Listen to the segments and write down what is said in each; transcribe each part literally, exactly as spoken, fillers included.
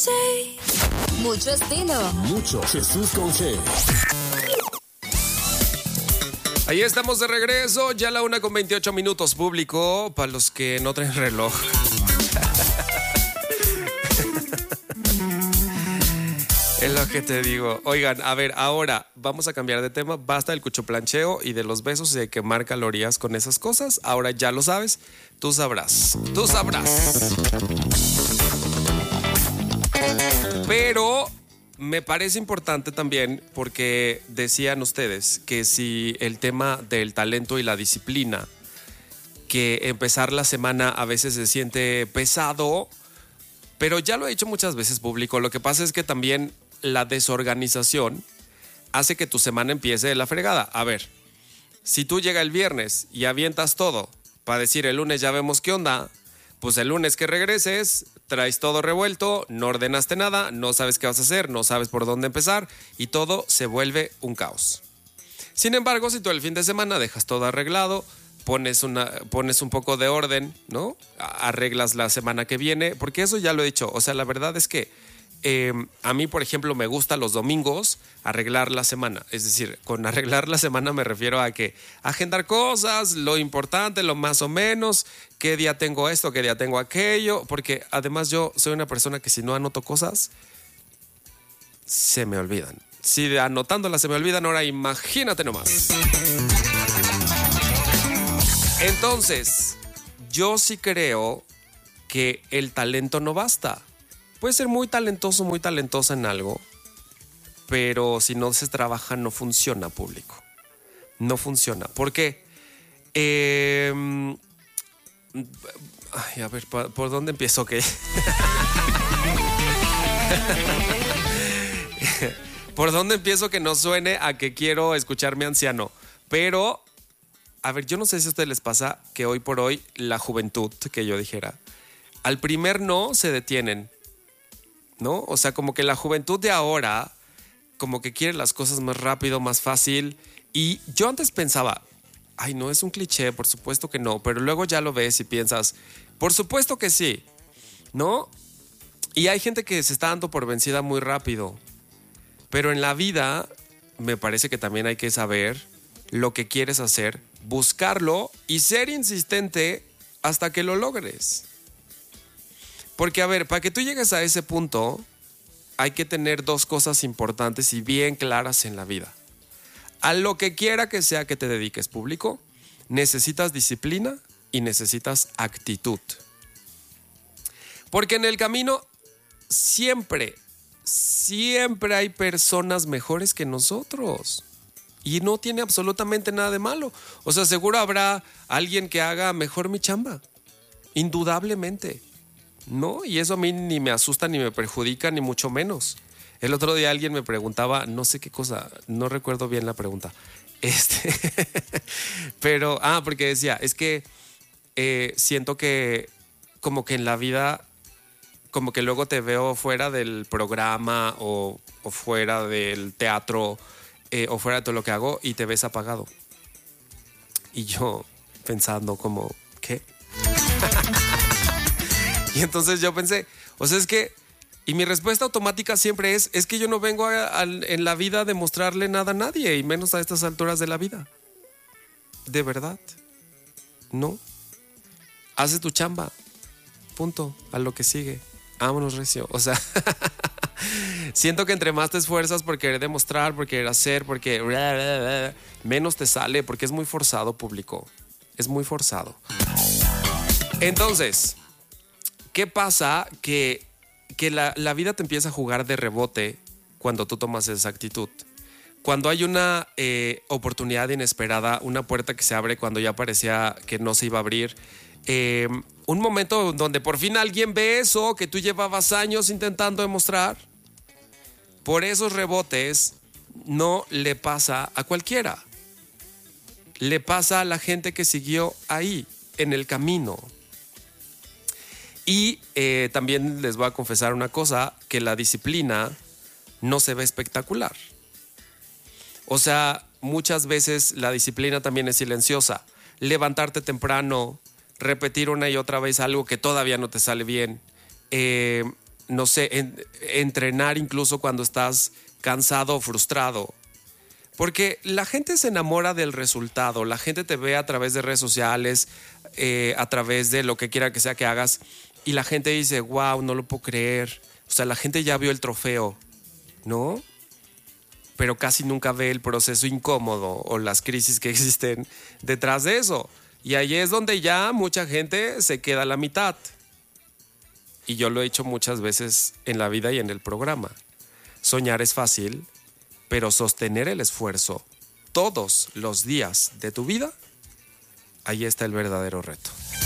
Mucho estilo. Mucho Jesús con G. Ahí estamos de regreso, ya la una con veintiocho minutos, público, para los que no traen reloj. Es lo que te digo. Oigan, a ver, ahora vamos a cambiar de tema. Basta del cuchoplancheo y de los besos y de quemar calorías con esas cosas. Ahora ya lo sabes. Tú sabrás. Tú sabrás. Pero me parece importante también porque decían ustedes que si el tema del talento y la disciplina, que empezar la semana a veces se siente pesado, pero ya lo he dicho muchas veces, público. Lo que pasa es que también la desorganización hace que tu semana empiece de la fregada. A ver, si tú llegas el viernes y avientas todo para decir el lunes ya vemos qué onda, pues el lunes que regreses traes todo revuelto, no ordenaste nada, no sabes qué vas a hacer, no sabes por dónde empezar y todo se vuelve un caos. Sin embargo, si tú el fin de semana dejas todo arreglado, pones, una, pones un poco de orden, ¿no? Arreglas la semana que viene, porque eso ya lo he dicho. O sea, la verdad es que Eh, a mí, por ejemplo, me gusta los domingos arreglar la semana. Es decir, con arreglar la semana me refiero a que agendar cosas, lo importante, lo más o menos, qué día tengo esto, qué día tengo aquello, porque además yo soy una persona que si no anoto cosas, se me olvidan. Si anotándolas se me olvidan, ahora imagínate nomás. Entonces, yo sí creo que el talento no basta. Puede ser muy talentoso, muy talentosa en algo, pero si no se trabaja no funciona, público. No funciona. ¿Por qué? Eh, ay, a ver, ¿por, ¿por dónde empiezo? ¿Qué? ¿Por dónde empiezo que no suene a que quiero escucharme anciano? Pero, a ver, yo no sé si a ustedes les pasa que hoy por hoy la juventud, que yo dijera, al primer no se detienen. ¿No? O sea, como que la juventud de ahora como que quiere las cosas más rápido, más fácil. Y yo antes pensaba, ay, no, es un cliché, por supuesto que no. Pero luego ya lo ves y piensas, por supuesto que sí, ¿no? Y hay gente que se está dando por vencida muy rápido. Pero en la vida me parece que también hay que saber lo que quieres hacer, buscarlo y ser insistente hasta que lo logres. Porque, a ver, para que tú llegues a ese punto, hay que tener dos cosas importantes y bien claras en la vida. A lo que quiera que sea que te dediques, público, necesitas disciplina y necesitas actitud. Porque en el camino siempre, siempre hay personas mejores que nosotros. Y no tiene absolutamente nada de malo. O sea, seguro habrá alguien que haga mejor mi chamba. Indudablemente. No, y eso a mí ni me asusta, ni me perjudica, ni mucho menos. El otro día alguien me preguntaba, no sé qué cosa, no recuerdo bien la pregunta. Este, pero, ah, porque decía, es que eh, siento que como que en la vida, como que luego te veo fuera del programa o, o fuera del teatro eh, o fuera de todo lo que hago y te ves apagado. Y yo pensando como, ¿qué? Y entonces yo pensé, o sea, es que, y mi respuesta automática siempre es, es que yo no vengo a, a, en la vida a demostrarle nada a nadie, y menos a estas alturas de la vida. De verdad. No. Haces tu chamba. Punto. A lo que sigue. Vámonos, recio. O sea, siento que entre más te esfuerzas por querer demostrar, por querer hacer, porque menos te sale, porque es muy forzado, público. Es muy forzado. Entonces, ¿qué pasa? Que, que la, la vida te empieza a jugar de rebote cuando tú tomas esa actitud. Cuando hay una eh, oportunidad inesperada, una puerta que se abre cuando ya parecía que no se iba a abrir, eh, un momento donde por fin alguien ve eso que tú llevabas años intentando demostrar, por esos rebotes no le pasa a cualquiera. Le pasa a la gente que siguió ahí, en el camino. Y eh, también les voy a confesar una cosa, que la disciplina no se ve espectacular. O sea, muchas veces la disciplina también es silenciosa. Levantarte temprano, repetir una y otra vez algo que todavía no te sale bien, eh, no sé, en, entrenar incluso cuando estás cansado o frustrado. Porque la gente se enamora del resultado, la gente te ve a través de redes sociales, eh, a través de lo que quiera que sea que hagas, y la gente dice, wow, no lo puedo creer. O sea, la gente ya vio el trofeo, ¿no? Pero casi nunca ve el proceso incómodo o las crisis que existen detrás de eso. Y ahí es donde ya mucha gente se queda a la mitad. Y yo lo he hecho muchas veces en la vida y en el programa. Soñar es fácil, pero sostener el esfuerzo todos los días de tu vida, ahí está el verdadero reto.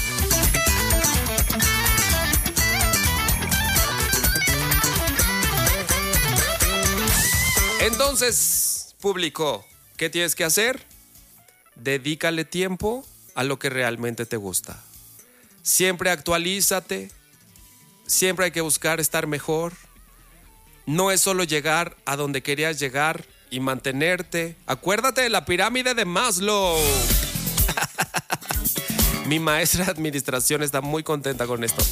Entonces, público, ¿qué tienes que hacer? Dedícale tiempo a lo que realmente te gusta. Siempre actualízate, siempre hay que buscar estar mejor. No es solo llegar a donde querías llegar y mantenerte. Acuérdate de la pirámide de Maslow. Mi maestra de administración está muy contenta con esto.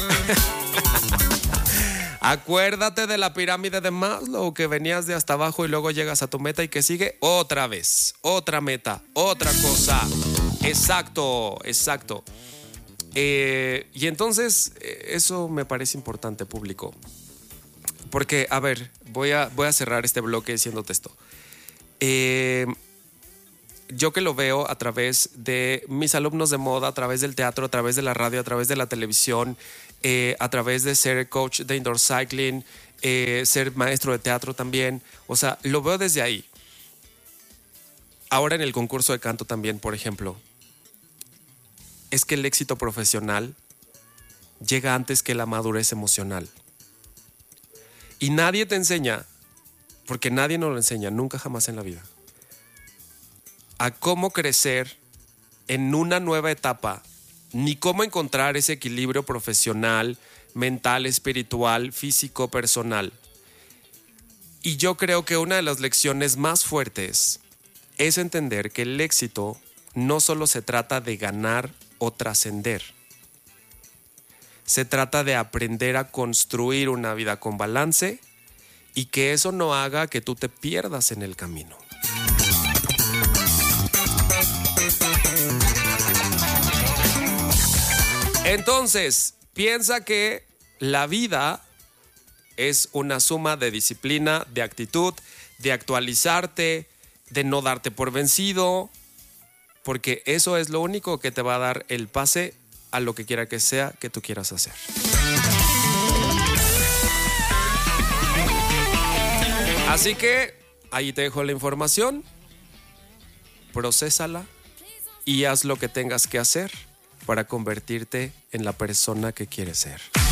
Acuérdate de la pirámide de Maslow, que venías de hasta abajo y luego llegas a tu meta y que sigue otra vez, otra meta, otra cosa. Exacto, exacto. Eh, y entonces, eso me parece importante, público. Porque, a ver, voy a, voy a cerrar este bloque diciéndote esto. Eh, yo que lo veo a través de mis alumnos de moda, a través del teatro, a través de la radio, a través de la televisión, eh, a través de ser coach de indoor cycling, eh, ser maestro de teatro también. O sea, lo veo desde ahí. Ahora en el concurso de canto también, por ejemplo. Es que el éxito profesional llega antes que la madurez emocional. Y nadie te enseña, porque nadie nos lo enseña, nunca jamás en la vida, a cómo crecer en una nueva etapa, ni cómo encontrar ese equilibrio profesional, mental, espiritual, físico, personal. Y yo creo que una de las lecciones más fuertes es entender que el éxito no solo se trata de ganar o trascender. Se trata de aprender a construir una vida con balance y que eso no haga que tú te pierdas en el camino. Entonces, piensa que la vida es una suma de disciplina, de actitud, de actualizarte, de no darte por vencido, porque eso es lo único que te va a dar el pase a lo que quiera que sea que tú quieras hacer. Así que ahí te dejo la información, procésala y haz lo que tengas que hacer para convertirte en la persona que quieres ser.